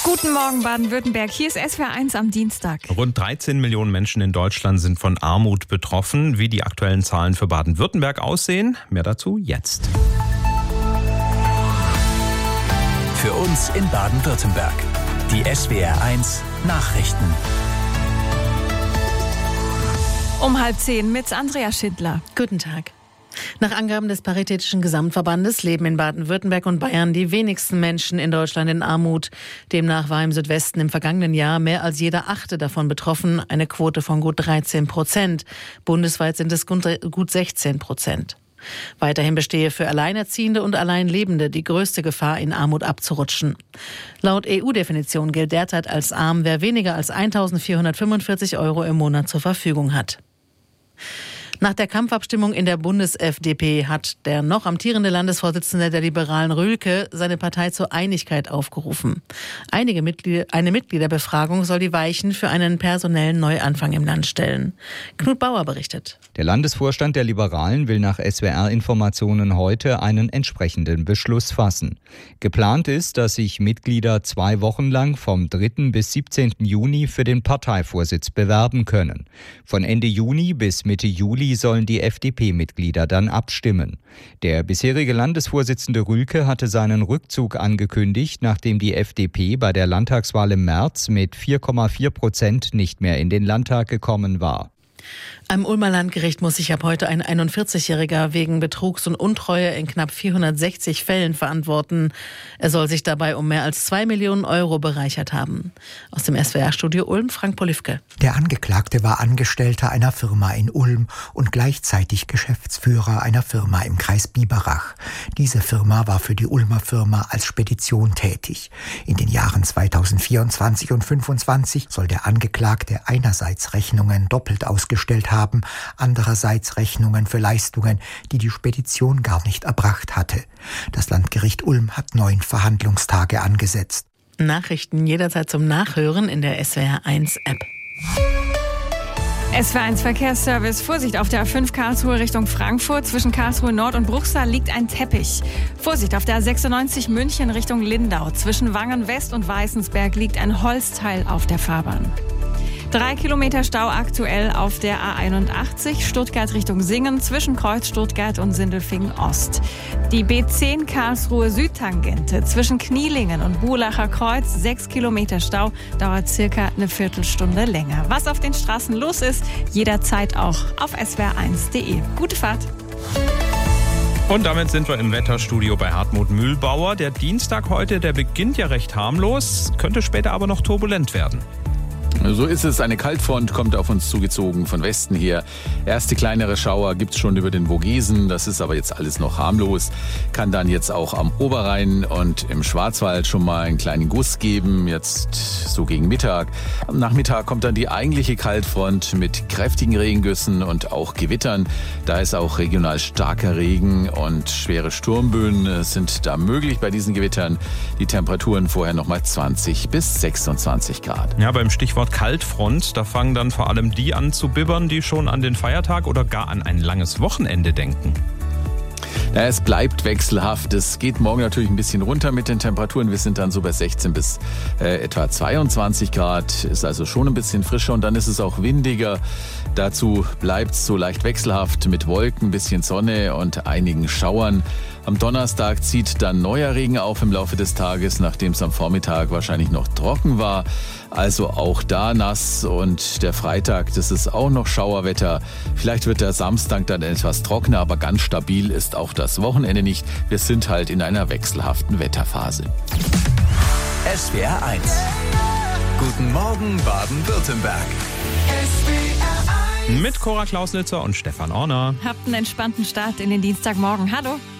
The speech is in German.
Guten Morgen Baden-Württemberg, hier ist SWR 1 am Dienstag. Rund 13 Millionen Menschen in Deutschland sind von Armut betroffen. Wie die aktuellen Zahlen für Baden-Württemberg aussehen, mehr dazu jetzt. Für uns in Baden-Württemberg. Die SWR 1 Nachrichten. Um 9:30 mit Andrea Schindler. Guten Tag. Nach Angaben des Paritätischen Gesamtverbandes leben in Baden-Württemberg und Bayern die wenigsten Menschen in Deutschland in Armut. Demnach war im Südwesten im vergangenen Jahr mehr als jeder Achte davon betroffen, eine Quote von gut 13%. Bundesweit sind es gut 16%. Weiterhin bestehe für Alleinerziehende und Alleinlebende die größte Gefahr, in Armut abzurutschen. Laut EU-Definition gilt derzeit als arm, wer weniger als 1.445 € im Monat zur Verfügung hat. Nach der Kampfabstimmung in der Bundes-FDP hat der noch amtierende Landesvorsitzende der Liberalen Rühlke seine Partei zur Einigkeit aufgerufen. Eine Mitgliederbefragung soll die Weichen für einen personellen Neuanfang im Land stellen. Knut Bauer berichtet. Der Landesvorstand der Liberalen will nach SWR-Informationen heute einen entsprechenden Beschluss fassen. Geplant ist, dass sich Mitglieder 2 Wochen lang vom 3. bis 17. Juni für den Parteivorsitz bewerben können. Von Ende Juni bis Mitte Juli sollen die FDP-Mitglieder dann abstimmen. Der bisherige Landesvorsitzende Rühlke hatte seinen Rückzug angekündigt, nachdem die FDP bei der Landtagswahl im März mit 4,4% nicht mehr in den Landtag gekommen war. Am Ulmer Landgericht muss sich ab heute ein 41-Jähriger wegen Betrugs und Untreue in knapp 460 Fällen verantworten. Er soll sich dabei um mehr als 2 Millionen € bereichert haben. Aus dem SWR-Studio Ulm, Frank Polifke. Der Angeklagte war Angestellter einer Firma in Ulm und gleichzeitig Geschäftsführer einer Firma im Kreis Biberach. Diese Firma war für die Ulmer Firma als Spedition tätig. In den Jahren 2024 und 2025 soll der Angeklagte einerseits Rechnungen doppelt ausgestellt haben, andererseits Rechnungen für Leistungen, die die Spedition gar nicht erbracht hatte. Das Landgericht Ulm hat 9 Verhandlungstage angesetzt. Nachrichten jederzeit zum Nachhören in der SWR 1 App. SWR 1 Verkehrsservice. Vorsicht auf der A5 Karlsruhe Richtung Frankfurt. Zwischen Karlsruhe Nord und Bruchsal liegt ein Teppich. Vorsicht auf der A96 München Richtung Lindau. Zwischen Wangen West und Weißensberg liegt ein Holzteil auf der Fahrbahn. 3 Kilometer Stau aktuell auf der A81 Stuttgart Richtung Singen zwischen Kreuz Stuttgart und Sindelfingen Ost. Die B10 Karlsruhe Südtangente zwischen Knielingen und Buhlacher Kreuz 6 Kilometer Stau, dauert circa eine Viertelstunde länger. Was auf den Straßen los ist, jederzeit auch auf swr1.de. Gute Fahrt! Und damit sind wir im Wetterstudio bei Hartmut Mühlbauer. Der Dienstag heute, der beginnt ja recht harmlos, könnte später aber noch turbulent werden. So ist es. Eine Kaltfront kommt auf uns zugezogen von Westen her. Erste kleinere Schauer gibt's schon über den Vogesen. Das ist aber jetzt alles noch harmlos. Kann dann jetzt auch am Oberrhein und im Schwarzwald schon mal einen kleinen Guss geben. Jetzt so gegen Mittag. Am Nachmittag kommt dann die eigentliche Kaltfront mit kräftigen Regengüssen und auch Gewittern. Da ist auch regional starker Regen und schwere Sturmböen sind da möglich bei diesen Gewittern. Die Temperaturen vorher nochmal 20 bis 26 Grad. Ja, beim Stichwort Kaltfront, da fangen dann vor allem die an zu bibbern, die schon an den Feiertag oder gar an ein langes Wochenende denken. Ja, es bleibt wechselhaft. Es geht morgen natürlich ein bisschen runter mit den Temperaturen. Wir sind dann so bei 16 bis etwa 22 Grad. Ist also schon ein bisschen frischer und dann ist es auch windiger. Dazu bleibt es so leicht wechselhaft mit Wolken, ein bisschen Sonne und einigen Schauern. Am Donnerstag zieht dann neuer Regen auf im Laufe des Tages, nachdem es am Vormittag wahrscheinlich noch trocken war. Also auch da nass und der Freitag, das ist auch noch Schauerwetter. Vielleicht wird der Samstag dann etwas trockener, aber ganz stabil ist auch das Wochenende nicht. Wir sind halt in einer wechselhaften Wetterphase. SWR 1. Guten Morgen Baden-Württemberg. Mit Cora Klausnitzer und Stefan Orner. Habt einen entspannten Start in den Dienstagmorgen. Hallo!